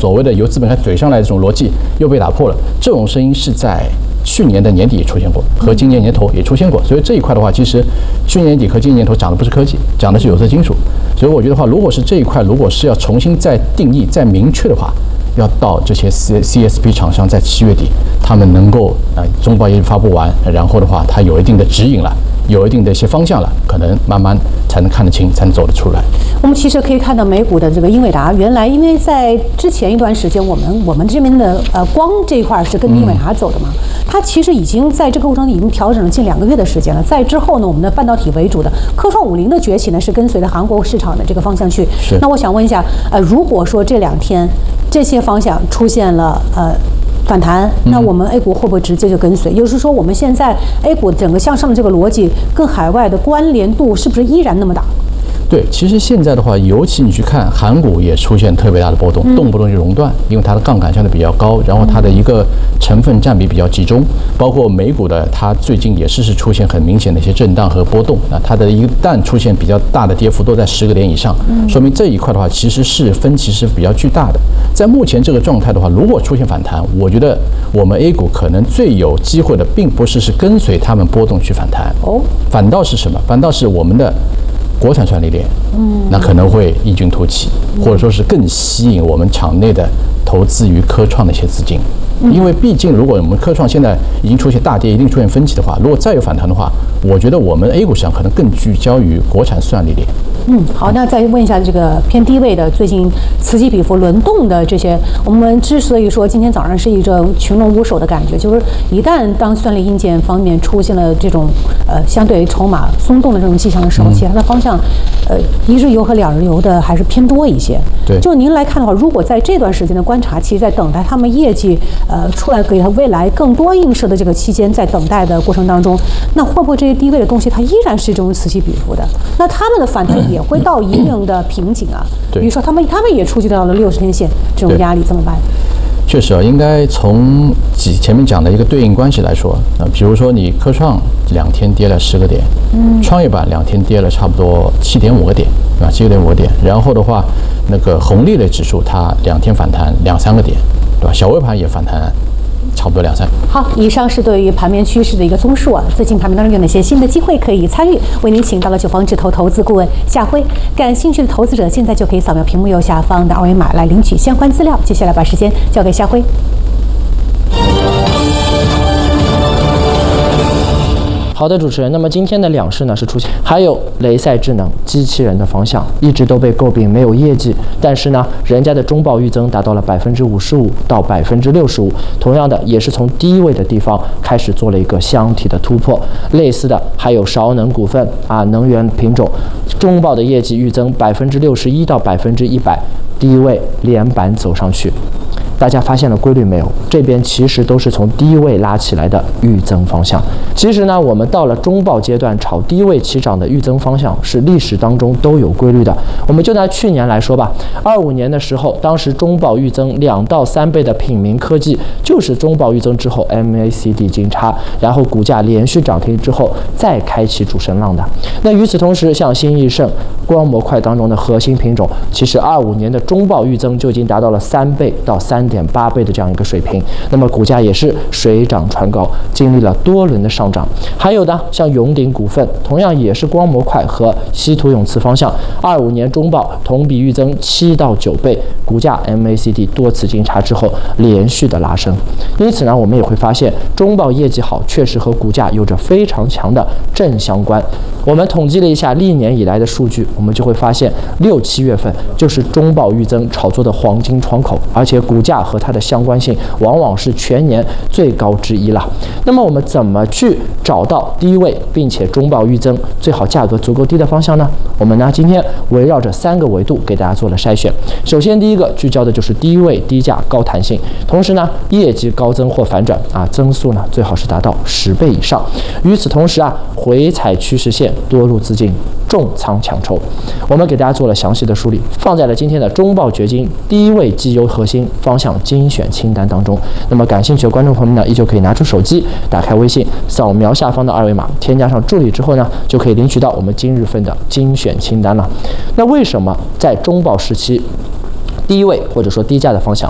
所谓的由资本开怼上来的这种逻辑又被打破了。这种声音是在去年的年底也出现过，和今年年头也出现过。所以这一块的话，其实去年年底和今年年头讲的不是科技，讲的是有色金属。所以我觉得话，如果是这一块，如果是要重新再定义、再明确的话，要到这些 CSP 厂商在7月底，他们能够中报业绩发布完，然后的话，它有一定的指引了，有一定的一些方向了，可能慢慢才能看得清，才能走得出来。 我们其实可以看到美股的这个英伟达，原来因为在之前一段时间，我们这边的光这一块是跟英伟达走的嘛，它其实已经在这个过程中已经调整了近2个月的时间了。在之后呢，我们的半导体为主的科创50的崛起呢，是跟随着韩国市场的这个方向去。那我想问一下，如果说这2天这些方向出现了反弹，那我们 A 股会不会直接就跟随？也就是说，我们现在 A 股整个向上的这个逻辑跟海外的关联度是不是依然那么大？ 对，其实现在的话，尤其你去看韩股也出现特别大的波动，动不动就熔断，因为它的杠杆相对比较高，然后它的一个成分占比比较集中。包括美股的，它最近也是出现很明显的一些震荡和波动。那它的一旦出现比较大的跌幅，都在10个点以上，说明这一块的话，其实是分歧是比较巨大的。在目前这个状态的话，如果出现反弹，我觉得我们 A 股可能最有机会的，并不是跟随他们波动去反弹，反倒是什么？反倒是我们的国产算力链，那可能会异军突起，或者说是更吸引我们场内的投资于科创的一些资金。因为毕竟，如果我们科创现在已经出现大跌，一定出现分歧的话，如果再有反弹的话，我觉得我们 A 股市场可能更聚焦于国产算力链。 好，那再问一下这个偏低位的，最近此起彼伏轮动的这些，我们之所以说今天早上是一种群龙无首的感觉，就是一旦当算力硬件方面出现了这种相对筹码松动的这种迹象的时候，其他的方向一日游和2日游的还是偏多一些。 对， 就您来看的话，如果在这段时间的观察期，在等待他们业绩出来给他未来更多映射的这个期间，在等待的过程当中，那会不会这些低位的东西它依然是这种此起彼伏的？那他们的反弹也会到一定的瓶颈啊。比如说他们也触及到了60天线这种压力，怎么办？ 确实应该从前面讲的一个对应关系来说，比如说你科创2天跌了10个点，创业板2天跌了差不多7.5个点，对吧？7.5个点，然后的话，那个红利类指数它2天反弹2-3个点，对吧？小微盘也反弹差不多2-3。 好，以上是对于盘面趋势的一个综述啊。最近盘面当中有哪些新的机会可以参与？为您请到了9方智投投资顾问夏辉。感兴趣的投资者现在就可以扫描屏幕右下方的2维码来领取相关资料。接下来把时间交给夏辉。 好的，主持人。那么今天的两市呢是出现，还有雷赛智能机器人的方向，一直都被诟病没有业绩，但是呢，人家的中报预增达到了55%到65%，同样的也是从低位的地方开始做了一个箱体的突破。类似的还有韶能股份能源品种，中报的业绩预增61%到100%，低位连板走上去。大家发现了规律没有？这边其实都是从低位拉起来的预增方向。其实呢，我们到了中报阶段炒低位起涨的预增方向是历史当中都有规律的。我们就拿去年来说吧，25年的时候，当时中报预增2到3倍的品明科技，就是中报预增之后 MACD 金叉，然后股价连续涨停之后再开启主升浪的。那与此同时，像新易盛、光模块当中的核心品种，其实25年的中报预增就已经达到了3倍到3.8倍的这样一个水平，那么股价也是水涨船高，经历了多轮的上涨。还有的像永鼎股份，同样也是光模块和稀土永磁方向，25年中报同比预增7到9倍，股价 MACD 多次金叉之后连续的拉升。因此呢，我们也会发现中报业绩好确实和股价有着非常强的正相关。我们统计了一下历年以来的数据，我们就会发现6、7月份就是中报预增炒作的黄金窗口，而且股价和它的相关性往往是全年最高之一了。那么我们怎么去找到低位并且中报预增最好价格足够低的方向呢？我们呢今天围绕着3个维度给大家做了筛选。首先第一个聚焦的就是低位低价高弹性，同时呢业绩高增或反转增速呢最好是达到10倍以上。与此同时回踩趋势线，多路资金重仓抢筹。我们给大家做了详细的梳理，放在了今天的中报掘金低位绩优核心方向精选清单当中。那么感兴趣的观众朋友们呢，依旧可以拿出手机，打开微信，扫描下方的2维码，添加上助理之后呢，就可以领取到我们今日份的精选清单了。那为什么在中报时期低位或者说低价的方向